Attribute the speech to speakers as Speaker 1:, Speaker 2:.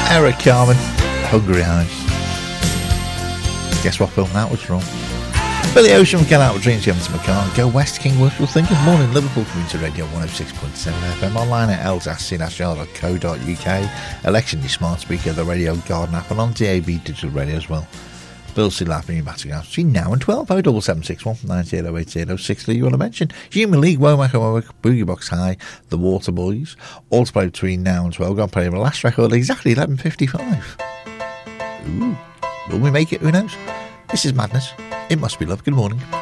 Speaker 1: Eric Carmen, Hungry Eyes. Guess what film that was from? Billy Ocean, Get Out of Dreams, Gavin McCann, Go West, King Wishful Thinking, Morning Liverpool Community Radio 106.7 FM, online at lsc.co.uk, election your smart speaker, the Radio Garden app, and on DAB digital radio as well. Bill C. Laughing, you matter now. Between now and 12, 07761 9808060. You want to mention Human League, Womack and Womack, Boogie Box High, The Water Boys, all to play between now and 12. Go and play the last record exactly 11:55. Ooh, will we make it? Who knows? This is Madness. It must be love. Good morning.